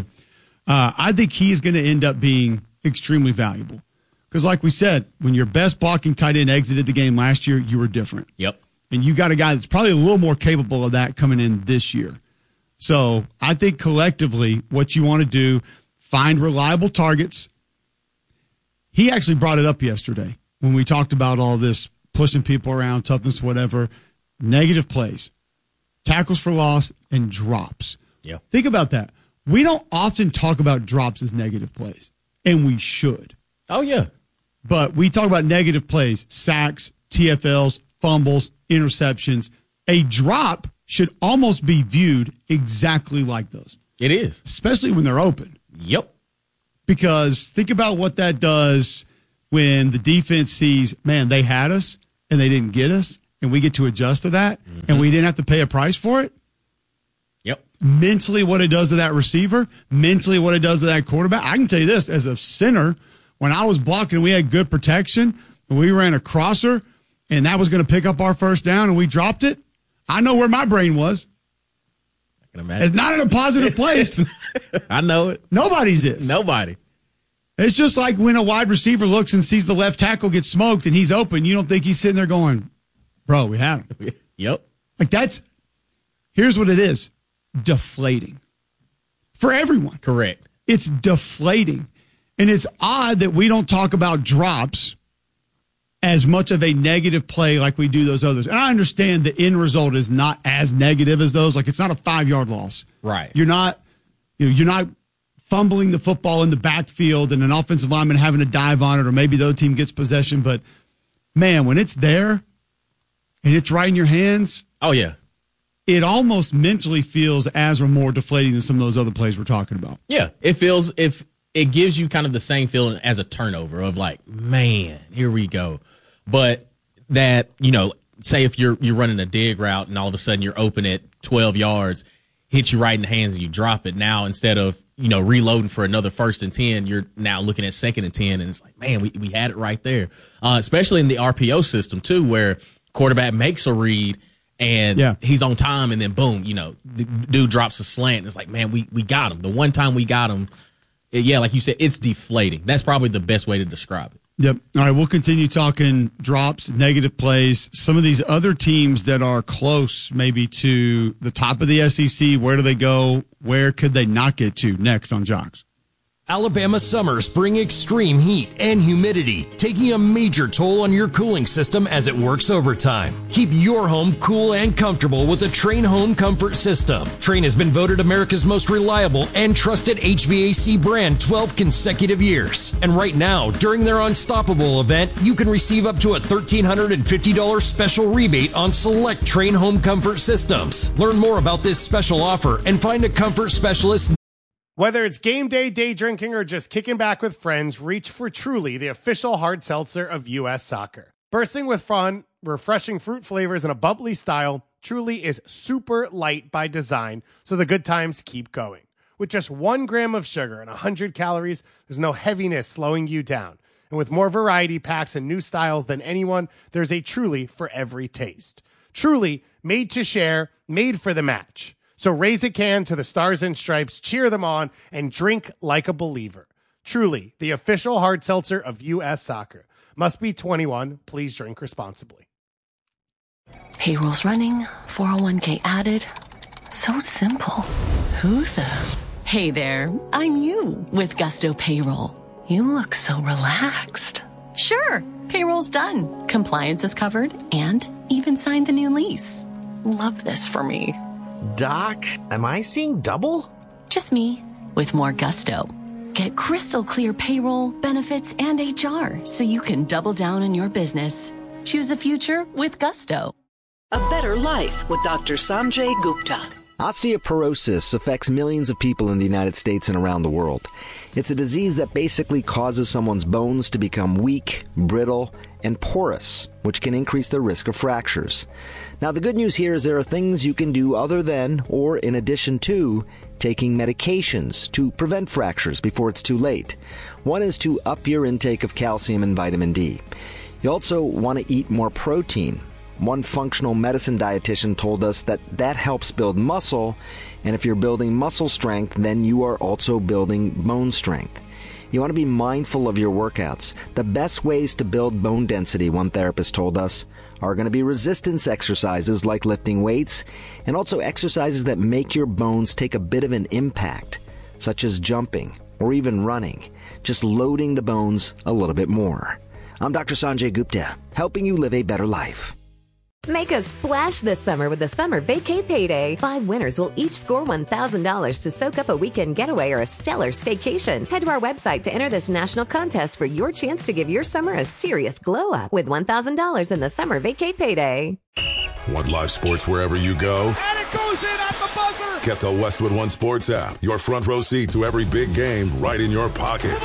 I think he's going to end up being extremely valuable. Because like we said, when your best blocking tight end exited the game last year, you were different. Yep. And you got a guy that's probably a little more capable of that coming in this year. So I think collectively what you want to do, find reliable targets. He actually brought it up yesterday when we talked about all this pushing people around, toughness, whatever, negative plays, tackles for loss, and drops. Yeah. Think about that. We don't often talk about drops as negative plays, and we should. Oh, yeah. But we talk about negative plays, sacks, TFLs, fumbles, interceptions. A drop should almost be viewed exactly like those. It is. Especially when they're open. Yep. Because think about what that does when the defense sees, man, they had us and they didn't get us, and we get to adjust to that, and we didn't have to pay a price for it. Yep. Mentally, what it does to that receiver, mentally, what it does to that quarterback. I can tell you this, as a center, when I was blocking, we had good protection, and we ran a crosser, and that was going to pick up our first down, and we dropped it. I know where my brain was. I can imagine. It's not in a positive place. I know it. Nobody's is. Nobody. It's just like when a wide receiver looks and sees the left tackle get smoked and he's open. You don't think he's sitting there going, bro, we have him. Yep. Like here's what it is. Deflating. For everyone. Correct. It's deflating. And it's odd that we don't talk about drops as much of a negative play like we do those others. And I understand the end result is not as negative as those. Like, it's not a 5-yard loss. Right. You're not fumbling the football in the backfield and an offensive lineman having to dive on it, or maybe the other team gets possession. But, man, when it's there and it's right in your hands. Oh, yeah. It almost mentally feels as or more deflating than some of those other plays we're talking about. Yeah. It gives you kind of the same feeling as a turnover of like, man, here we go. But that, say if you're running a dig route and all of a sudden you're open at 12 yards, hits you right in the hands and you drop it. Now, instead of, reloading for another 1st and 10, you're now looking at 2nd and 10, and it's like, man, we had it right there. Especially in the RPO system too, where quarterback makes a read and he's on time, and then boom, the dude drops a slant. And it's like, man, we got him. The one time we got him, like you said, it's deflating. That's probably the best way to describe it. Yep. All right, we'll continue talking drops, negative plays. Some of these other teams that are close maybe to the top of the SEC, where do they go? Where could they not get to? Next on Jocks. Alabama summers bring extreme heat and humidity, taking a major toll on your cooling system as it works overtime. Keep your home cool and comfortable with the Trane Home Comfort System. Trane has been voted America's most reliable and trusted HVAC brand 12 consecutive years. And right now, during their Unstoppable event, you can receive up to a $1,350 special rebate on select Trane Home Comfort systems. Learn more about this special offer and find a comfort specialist. Whether it's game day, day drinking, or just kicking back with friends, reach for Truly, the official hard seltzer of U.S. Soccer. Bursting with fun, refreshing fruit flavors, and a bubbly style, Truly is super light by design, so the good times keep going. With just 1 gram of sugar and 100 calories, there's no heaviness slowing you down. And with more variety packs and new styles than anyone, there's a Truly for every taste. Truly, made to share, made for the match. So raise a can to the Stars and Stripes, cheer them on, and drink like a believer. Truly, the official hard seltzer of U.S. Soccer. Must be 21. Please drink responsibly. Payroll's running, 401k added. So simple. Who the? Hey there, I'm you with Gusto Payroll. You look so relaxed. Sure, payroll's done. Compliance is covered and even signed the new lease. Love this for me. Doc, am I seeing double? Just me, with more gusto. Get crystal clear payroll, benefits, and HR so you can double down on your business. Choose a future with gusto. A better life with Dr. Sanjay Gupta. Osteoporosis affects millions of people in the United States and around the world. It's a disease that basically causes someone's bones to become weak, brittle, and porous, which can increase the risk of fractures. Now, the good news here is there are things you can do other than, or in addition to, taking medications to prevent fractures before it's too late. One is to up your intake of calcium and vitamin D. You also want to eat more protein. One functional medicine dietitian told us that helps build muscle, and if you're building muscle strength, then you are also building bone strength. You want to be mindful of your workouts. The best ways to build bone density, one therapist told us, are going to be resistance exercises like lifting weights, and also exercises that make your bones take a bit of an impact, such as jumping or even running, just loading the bones a little bit more. I'm Dr. Sanjay Gupta, helping you live a better life. Make a splash this summer with the Summer Vacay Payday. 5 winners will each score $1,000 to soak up a weekend getaway or a stellar staycation. Head to our website to enter this national contest for your chance to give your summer a serious glow up with $1,000 in the Summer Vacay Payday. Want live sports wherever you go? And it goes in at the buzzer. Get the Westwood One Sports app. Your front row seat to every big game right in your pocket.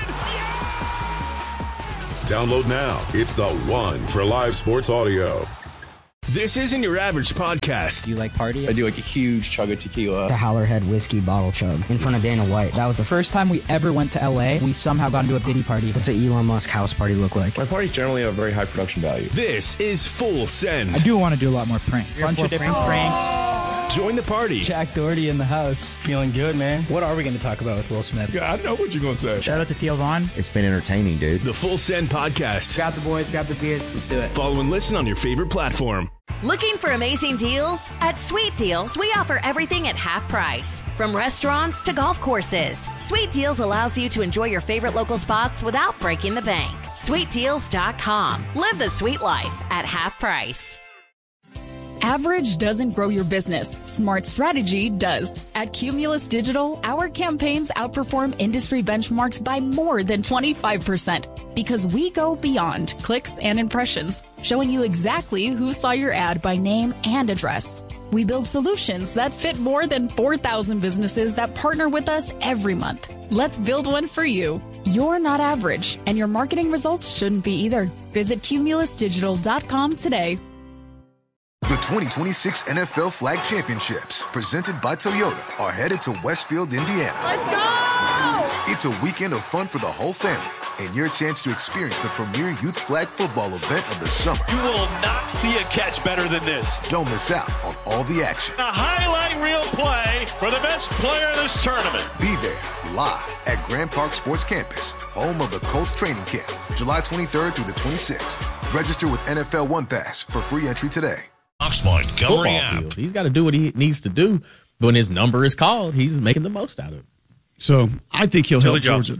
Download now. It's the one for live sports audio. This isn't your average podcast. Do you like party? I do like a huge chug of tequila. The Howlerhead whiskey bottle chug in front of Dana White. That was the first time we ever went to LA. We somehow got into a Diddy party. What's an Elon Musk house party look like? My parties generally have very high production value. This is Full Send. I do want to do a lot more pranks. Bunch of different pranks. Join the party. Jack Doherty in the house. Feeling good, man. What are we going to talk about with Will Smith? Yeah, I know what you're going to say. Shout out to Theo Vaughn. It's been entertaining, dude. The Full Send podcast. Grab the boys, grab the beers. Let's do it. Follow and listen on your favorite platform. Looking for amazing deals? At Sweet Deals, we offer everything at half price. From restaurants to golf courses, Sweet Deals allows you to enjoy your favorite local spots without breaking the bank. SweetDeals.com. Live the sweet life at half price. Average doesn't grow your business. Smart strategy does. At Cumulus Digital, our campaigns outperform industry benchmarks by more than 25% because we go beyond clicks and impressions, showing you exactly who saw your ad by name and address. We build solutions that fit more than 4,000 businesses that partner with us every month. Let's build one for you. You're not average, and your marketing results shouldn't be either. Visit cumulusdigital.com today. The 2026 NFL Flag Championships, presented by Toyota, are headed to Westfield, Indiana. Let's go! It's a weekend of fun for the whole family and your chance to experience the premier youth flag football event of the summer. You will not see a catch better than this. Don't miss out on all the action. A highlight reel play for the best player in this tournament. Be there live at Grand Park Sports Campus, home of the Colts training camp, July 23rd through the 26th. Register with NFL One Pass for free entry today. Montgomery app. He's got to do what he needs to do. But when his number is called, he's making the most out of it. So I think he'll help Georgia.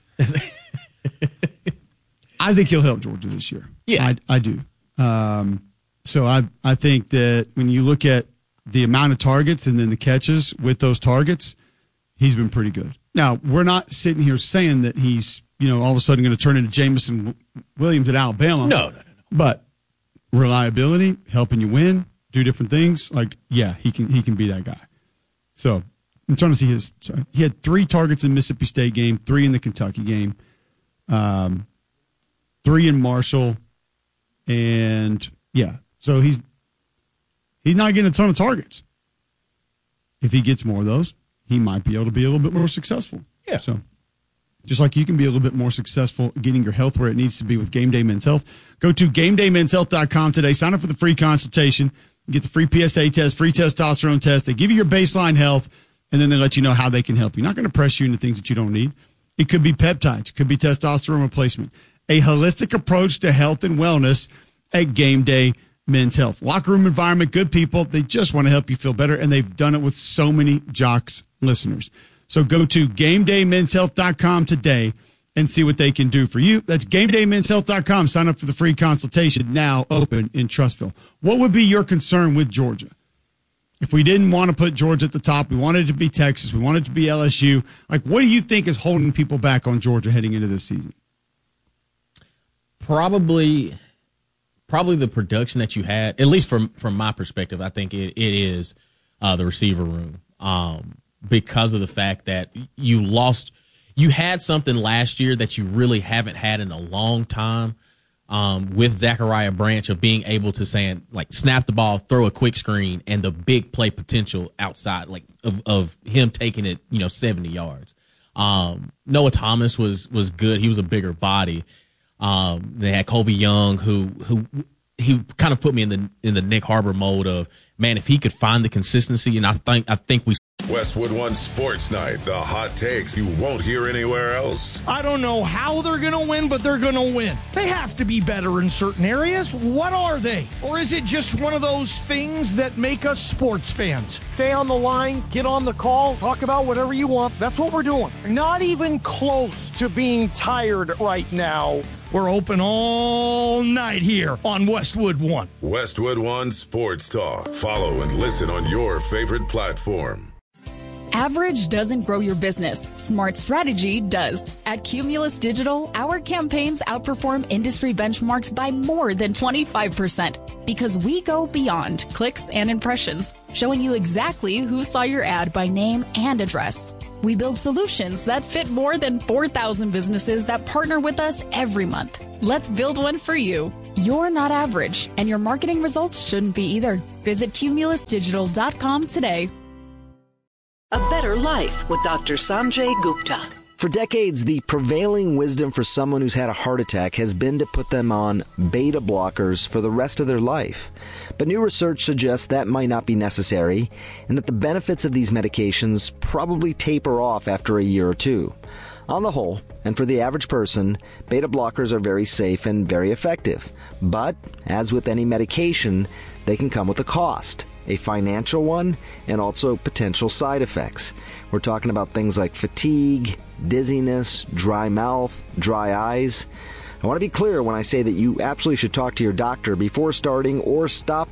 I think he'll help Georgia this year. Yeah, I do. So I think that when you look at the amount of targets and then the catches with those targets, he's been pretty good. Now, we're not sitting here saying that he's, all of a sudden going to turn into Jameson Williams at Alabama. No. But reliability, helping you win, do different things. He can be that guy. So I'm trying to see he had 3 targets in Mississippi State game, 3 in the Kentucky game, 3 in Marshall, and so he's not getting a ton of targets. If he gets more of those, he might be able to be a little bit more successful. Yeah. So just like you can be a little bit more successful getting your health where it needs to be with Game Day Men's Health. Go to GameDayMen'sHealth.com today. Sign up for the free consultation. You get the free PSA test, free testosterone test. They give you your baseline health, and then they let you know how they can help you. Not going to press you into things that you don't need. It could be peptides. It could be testosterone replacement. A holistic approach to health and wellness at Game Day Men's Health. Locker room environment, good people. They just want to help you feel better, and they've done it with so many Jocks listeners. So go to GameDayMen'sHealth.com today and see what they can do for you. That's GameDayMen'sHealth.com. Sign up for the free consultation now open in Trustville. What would be your concern with Georgia? If we didn't want to put Georgia at the top, we wanted it to be Texas, we wanted it to be LSU. What do you think is holding people back on Georgia heading into this season? Probably the production that you had, at least from my perspective. I think it is the receiver room. Because of the fact that you had something last year that you really haven't had in a long time with Zachariah Branch of being able to snap the ball, throw a quick screen, and the big play potential outside of him taking it 70 yards. Noah Thomas was good. He was a bigger body. They had Kobe Young who he kind of put me in the Nick Harbor mode of, man, if he could find the consistency, and I think we Westwood One Sports Night, the hot takes you won't hear anywhere else. I don't know how they're going to win, but they're going to win. They have to be better in certain areas. What are they? Or is it just one of those things that make us sports fans? Stay on the line, get on the call, talk about whatever you want. That's what we're doing. Not even close to being tired right now. We're open all night here on Westwood One. Westwood One Sports Talk. Follow and listen on your favorite platform. Average doesn't grow your business. Smart strategy does. At Cumulus Digital, our campaigns outperform industry benchmarks by more than 25% because we go beyond clicks and impressions, showing you exactly who saw your ad by name and address. We build solutions that fit more than 4,000 businesses that partner with us every month. Let's build one for you. You're not average, and your marketing results shouldn't be either. Visit cumulusdigital.com today. A Better Life with Dr. Sanjay Gupta. For decades, the prevailing wisdom for someone who's had a heart attack has been to put them on beta blockers for the rest of their life. But new research suggests that might not be necessary, and that the benefits of these medications probably taper off after a year or two. On the whole, and for the average person, beta blockers are very safe and very effective. But, as with any medication, they can come with a cost. A financial one, and also potential side effects. We're talking about things like fatigue, dizziness, dry mouth, dry eyes. I want to be clear when I say that you absolutely should talk to your doctor before starting or stop